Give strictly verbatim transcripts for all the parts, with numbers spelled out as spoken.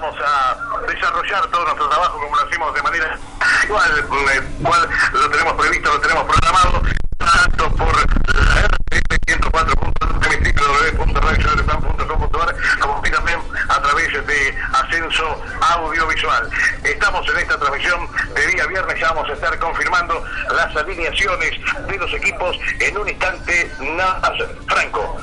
vamos a desarrollar todo nuestro trabajo como lo hacemos de manera igual, igual lo tenemos previsto, lo tenemos programado, tanto por la R T M ciento cuatro punto nueve, w w w punto radio plan punto com punto a r, como también a través de Ascenso Audiovisual. Estamos en esta transmisión de día viernes, ya vamos a estar confirmando las alineaciones de los equipos en un instante nada más. Franco.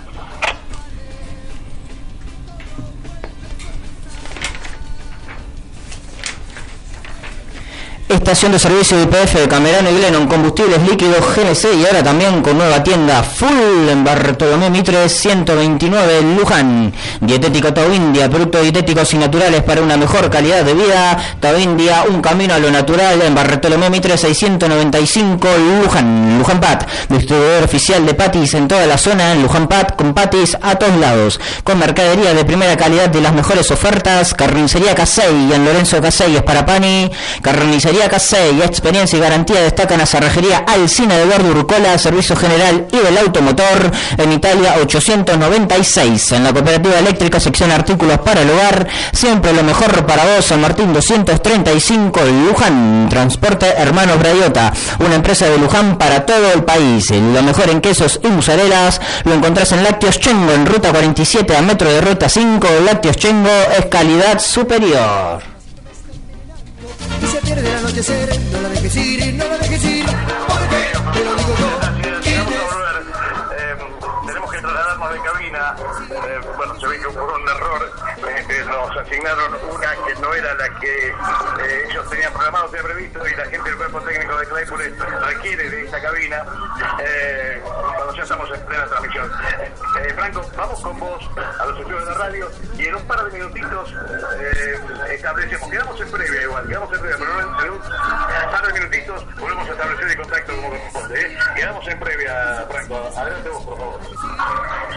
Estación de servicio de Y P F de Camerano y Glennon, combustibles líquidos G N C y ahora también con nueva tienda full en Bartolomé Mitre ciento veintinueve Luján. Dietético Tauindia, productos dietéticos y naturales para una mejor calidad de vida. Tauindia, un camino a lo natural en Bartolomé Mitre seiscientos noventa y cinco Luján. Luján Pat, distribuidor oficial de patis en toda la zona. En Luján Pat, con patis a todos lados. Con mercadería de primera calidad y las mejores ofertas. Carnicería Casey en Lorenzo Casey Esparapani. Carnicería Casey, experiencia y garantía destacan a Cerrajería Alcina de Eduardo Urcola, servicio general y del automotor en Italia ochocientos noventa y seis. En la cooperativa eléctrica, sección artículos para el hogar, siempre lo mejor para vos. San Martín doscientos treinta y cinco Luján. Transporte Hermanos Braiota, una empresa de Luján para todo el país. Lo mejor en quesos y mozzarellas lo encontrás en Lácteos Chengo, en ruta cuarenta y siete a metro de ruta cinco. Lácteos Chengo es calidad superior. Y se pierde el anochecer, no la dejes ir, no la dejes ir, porque te lo digo yo. Vamos a volver, eh, tenemos que trasladarnos de cabina, eh, bueno, se ve que hubo un error, eh, nos asignaron una que no era la que eh, ellos tenían programado, tenían previsto, y la gente del cuerpo técnico de Claypool requiere de esta cabina, eh, cuando ya estamos en plena transmisión. Eh, Franco, vamos con vos a los estudios de la radio, y en un par de minutitos eh, establecemos, quedamos en previa igual, quedamos en previa, pero en un par de minutitos volvemos a establecer el contacto como corresponde, ¿eh? Quedamos en previa, Franco, adelante vos, por favor.